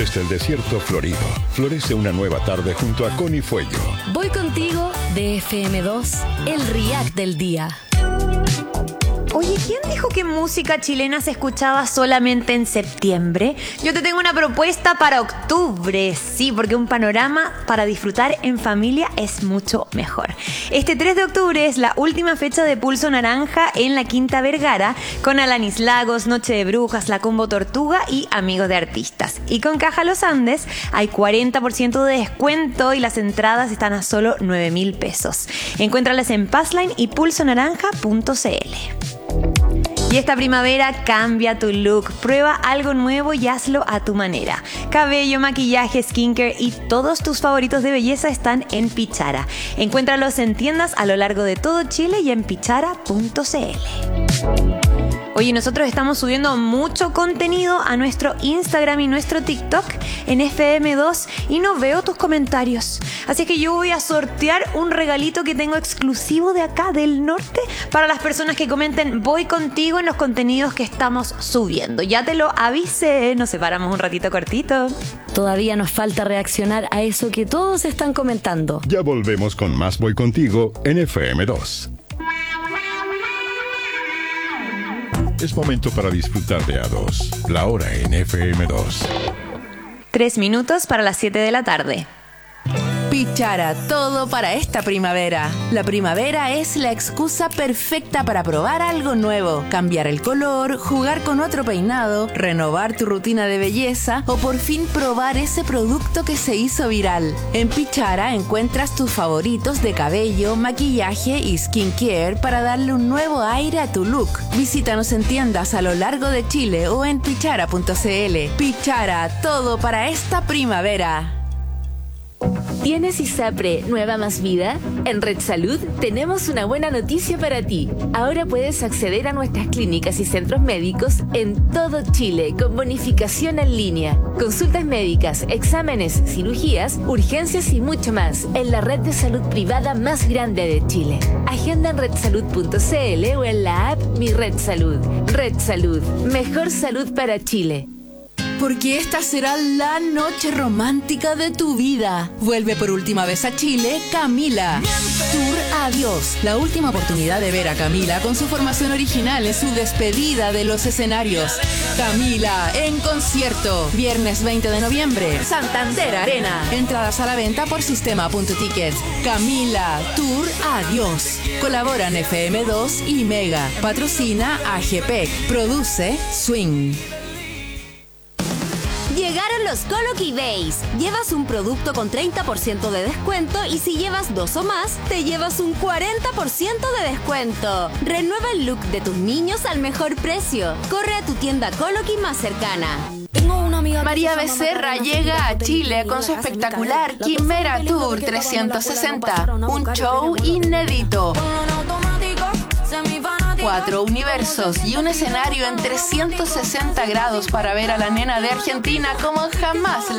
Desde el desierto florido, florece una nueva tarde junto a Connie Fuello. Voy contigo de FM2, el React del día. Oye, ¿quién dijo que música chilena se escuchaba solamente en septiembre? Yo te tengo una propuesta para octubre, sí, porque un panorama para disfrutar en familia es mucho mejor. Este 3 de octubre es la última fecha de Pulso Naranja en la Quinta Vergara, con Alanis Lagos, Noche de Brujas, La Combo Tortuga y Amigos de Artistas. Y con Caja Los Andes hay 40% de descuento y las entradas están a solo 9.000 pesos. Encuéntralas en Passline y pulsonaranja.cl. Y esta primavera cambia tu look, prueba algo nuevo y hazlo a tu manera. Cabello, maquillaje, skincare y todos tus favoritos de belleza están en Pichara. Encuéntralos en tiendas a lo largo de todo Chile y en pichara.cl. Oye, nosotros estamos subiendo mucho contenido a nuestro Instagram y nuestro TikTok en FM2 y no veo tus comentarios. Así que yo voy a sortear un regalito que tengo exclusivo de acá, del norte, para las personas que comenten Voy Contigo en los contenidos que estamos subiendo. Ya te lo avisé, nos separamos un ratito cortito. Todavía nos falta reaccionar a eso que todos están comentando. Ya volvemos con más Voy Contigo en FM2. Es momento para disfrutar de A2, la hora en FM2. 3 minutos para las 7 de la tarde. Pichara, todo para esta primavera. La primavera es la excusa perfecta para probar algo nuevo, cambiar el color, jugar con otro peinado, renovar tu rutina de belleza o por fin probar ese producto que se hizo viral. En Pichara encuentras tus favoritos de cabello, maquillaje y skincare para darle un nuevo aire a tu look. Visítanos en tiendas a lo largo de Chile o en pichara.cl. Pichara, todo para esta primavera. ¿Tienes ISAPRE Nueva Más Vida? En Red Salud tenemos una buena noticia para ti. Ahora puedes acceder a nuestras clínicas y centros médicos en todo Chile con bonificación en línea. Consultas médicas, exámenes, cirugías, urgencias y mucho más en la red de salud privada más grande de Chile. Agenda en redsalud.cl o en la app Mi Red Salud. Red Salud, mejor salud para Chile. Porque esta será la noche romántica de tu vida. Vuelve por última vez a Chile, Camila. Tour Adiós. La última oportunidad de ver a Camila con su formación original en su despedida de los escenarios. Camila en concierto. Viernes 20 de noviembre. Santander Arena. Entradas a la venta por sistema.tickets. Camila, Tour Adiós. Colaboran FM2 y Mega. Patrocina AGPEC. Produce Swing. Llegaron los Coloqui Days. Llevas un producto con 30% de descuento y si llevas 2 o más, te llevas un 40% de descuento. Renueva el look de tus niños al mejor precio. Corre a tu tienda Coloqui más cercana. María Becerra llega a Chile con su espectacular Quimera Tour 360, un show inédito. 4 universos y un escenario en 360 grados para ver a la nena de Argentina como jamás la